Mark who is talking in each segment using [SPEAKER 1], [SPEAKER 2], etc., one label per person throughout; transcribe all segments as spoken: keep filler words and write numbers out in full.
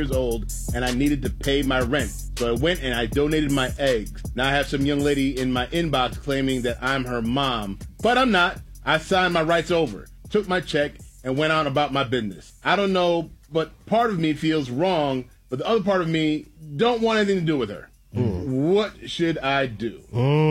[SPEAKER 1] years old and I needed to pay my rent. So I went and I donated my eggs. Now I have some young lady in my inbox claiming that I'm her mom, but I'm not. I signed my rights over, took my check, and went on about my business. I don't know, but part of me feels wrong, but the other part of me don't want anything to do with her. Mm. What should I do?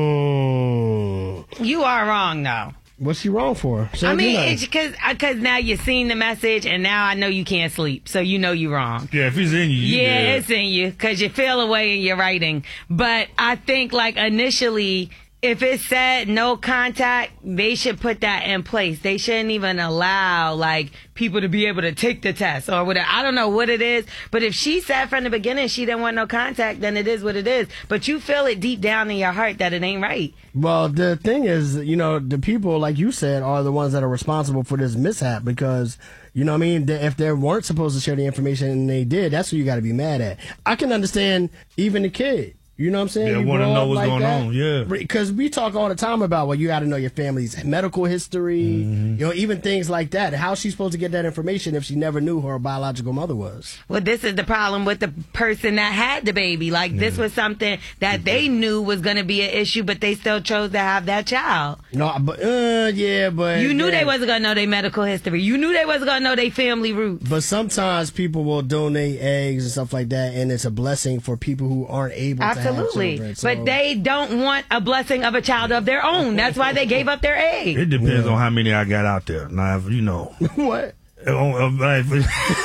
[SPEAKER 2] Mm.
[SPEAKER 3] You are wrong, though.
[SPEAKER 2] What's she wrong for?
[SPEAKER 3] So I mean, it's because because now you've seen the message, and now I know you can't sleep, so you know you're wrong.
[SPEAKER 4] Yeah, if it's in you. you
[SPEAKER 3] yeah,
[SPEAKER 4] yeah,
[SPEAKER 3] it's in you because you feel away in your writing. But I think, like, initially, if it said no contact, they should put that in place. They shouldn't even allow, like, people to be able to take the test or whatever. I don't know what it is, but if she said from the beginning she didn't want no contact, then it is what it is. But you feel it deep down in your heart that it ain't right.
[SPEAKER 2] Well, the thing is, you know, the people, like you said, are the ones that are responsible for this mishap because, you know what I mean, if they weren't supposed to share the information and they did, that's who you got to be mad at. I can understand even the kid. You know what I'm saying?
[SPEAKER 4] Yeah, want to know what's like going that. on, yeah.
[SPEAKER 2] Because we talk all the time about, well, you got to know your family's medical history, mm-hmm. you know, even things like that. How's she supposed to get that information if she never knew who her biological mother was?
[SPEAKER 3] Well, this is the problem with the person that had the baby. Like, yeah. this was something that mm-hmm. they knew was going to be an issue, but they still chose to have that child.
[SPEAKER 2] No, but, uh, yeah, but...
[SPEAKER 3] You knew
[SPEAKER 2] yeah.
[SPEAKER 3] they wasn't going to know their medical history. You knew they wasn't going to know their family roots.
[SPEAKER 2] But sometimes people will donate eggs and stuff like that, and it's a blessing for people who aren't able
[SPEAKER 3] Absolutely.
[SPEAKER 2] to have children. So.
[SPEAKER 3] But they don't want a blessing of a child of their own. That's why they gave up their egg.
[SPEAKER 4] It depends yeah. on how many I got out there. Now, if, you know.
[SPEAKER 2] What?
[SPEAKER 4] Like,
[SPEAKER 2] what?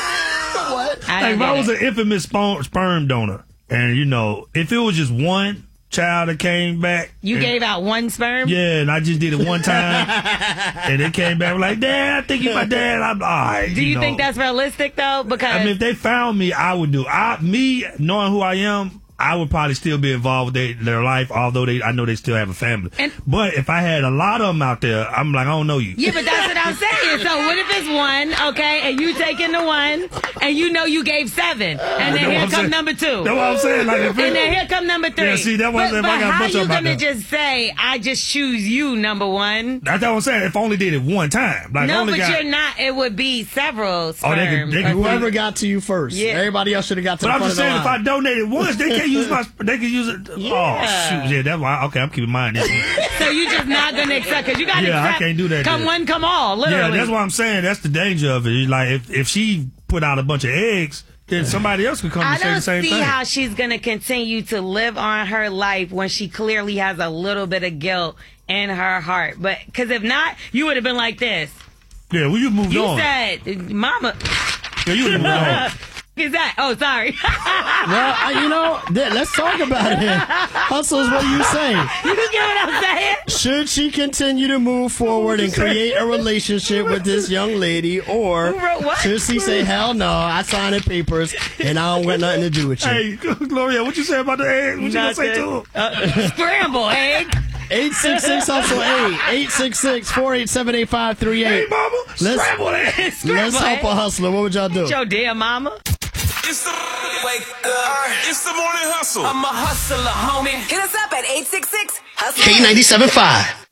[SPEAKER 3] I
[SPEAKER 4] like if I was it. an infamous sperm, sperm donor, and, you know, if it was just one child that came back.
[SPEAKER 3] You
[SPEAKER 4] and,
[SPEAKER 3] gave out one sperm?
[SPEAKER 4] Yeah, and I just did it one time. And it came back like, Dad, I think you're my dad. I'm all right.
[SPEAKER 3] Do you,
[SPEAKER 4] you know.
[SPEAKER 3] think that's realistic, though? Because
[SPEAKER 4] I mean, if they found me, I would do. I, me, knowing who I am, I would probably still be involved with they, their life, although they, I know they still have a family. And, but if I had a lot of them out there, I'm like, I don't know you.
[SPEAKER 3] Yeah, but that's what I'm saying. So what if it's one, okay, and you taking the one, and you know you gave seven, and then here come number two.
[SPEAKER 4] That's what I'm saying. Like, if
[SPEAKER 3] and then here come number three.
[SPEAKER 4] Yeah, see, that's what I'm saying.
[SPEAKER 3] But,
[SPEAKER 4] I got
[SPEAKER 3] how
[SPEAKER 4] a bunch
[SPEAKER 3] you
[SPEAKER 4] of them
[SPEAKER 3] gonna just say, I just choose you, number one?
[SPEAKER 4] That's what I'm saying. If I only did it one time. Like,
[SPEAKER 3] no,
[SPEAKER 4] only
[SPEAKER 3] but
[SPEAKER 4] got,
[SPEAKER 3] you're not. It would be several sperm.
[SPEAKER 4] Oh, they could, they could
[SPEAKER 2] whoever got to you first. Yeah. Everybody else should have got to
[SPEAKER 4] but
[SPEAKER 2] the
[SPEAKER 4] I'm just saying, if I donated once, they can't use my... They can use it.
[SPEAKER 3] Yeah.
[SPEAKER 4] Oh, shoot. Yeah, that's why. Okay, I'm keeping mine.
[SPEAKER 3] So you just not going to accept, because you got to
[SPEAKER 4] yeah,
[SPEAKER 3] accept.
[SPEAKER 4] I can't do that.
[SPEAKER 3] Come
[SPEAKER 4] dude.
[SPEAKER 3] one, come all, literally.
[SPEAKER 4] Yeah, that's what I'm saying. That's the danger of it. Like, if, if she put out a bunch of eggs, then somebody else could come and say the same
[SPEAKER 3] thing. I
[SPEAKER 4] thing.
[SPEAKER 3] don't see how she's going to continue to live on her life when she clearly has a little bit of guilt in her heart. But, because if not, you would have been like this.
[SPEAKER 4] Yeah, well, you moved
[SPEAKER 3] you
[SPEAKER 4] on.
[SPEAKER 3] You said, Mama.
[SPEAKER 4] Yeah, you would have moved on.
[SPEAKER 3] Is that? Oh, sorry.
[SPEAKER 2] Well, uh, you know, th- let's talk about it. Hustles, what do you say?
[SPEAKER 3] You get what I'm saying?
[SPEAKER 2] Should she continue to move forward and create a relationship with this young lady, or should she say, hell no, I signed the papers and I don't want nothing to do with you?
[SPEAKER 4] Hey, Gloria, what you say about the egg? What
[SPEAKER 3] Nothing.
[SPEAKER 4] you gonna say to him?
[SPEAKER 3] Uh, scramble egg.
[SPEAKER 2] eight six six hustle eight eight six six, four eight seven, eight five three eight.
[SPEAKER 4] Hey, mama,
[SPEAKER 2] let's,
[SPEAKER 4] scramble egg.
[SPEAKER 2] Let's help a hustler. What would y'all do?
[SPEAKER 3] It's your dear mama.
[SPEAKER 5] It's the wake up. It's the morning hustle. I'm a hustler, homie.
[SPEAKER 6] Hit us up at eight six six hustle.
[SPEAKER 2] K ninety-seven point five.